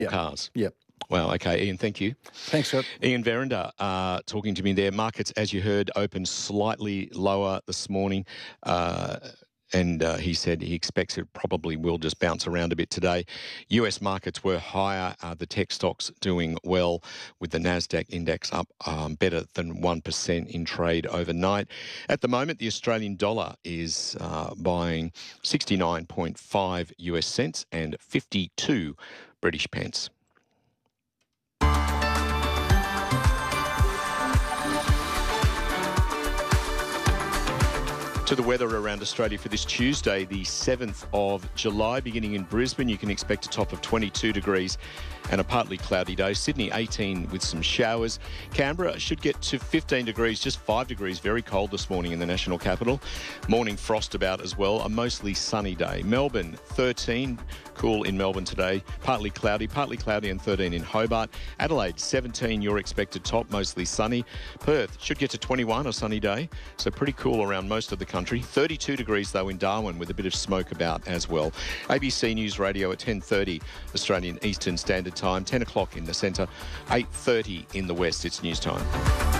cars. Yep. Wow, okay, Ian, thank you. Thanks, Scott. Ian Verinder talking to me there. Markets, as you heard, opened slightly lower this morning. And he said he expects it probably will just bounce around a bit today. US markets were higher. The tech stocks doing well, with the Nasdaq index up better than 1% in trade overnight. At the moment, the Australian dollar is buying 69.5 US cents and 52 British pence. To the weather around Australia for this Tuesday, the 7th of July, beginning in Brisbane. You can expect a top of 22 degrees and a partly cloudy day. Sydney, 18 with some showers. Canberra should get to 15 degrees, just 5 degrees, very cold this morning in the national capital. Morning frost about as well, a mostly sunny day. Melbourne, 13, cool in Melbourne today. Partly cloudy and 13 in Hobart. Adelaide, 17, your expected top, mostly sunny. Perth should get to 21, a sunny day, so pretty cool around most of the country. 32 degrees, though, in Darwin, with a bit of smoke about as well. ABC News Radio at 10:30 Australian Eastern Standard Time, 10 o'clock in the centre, 8:30 in the west. It's news time.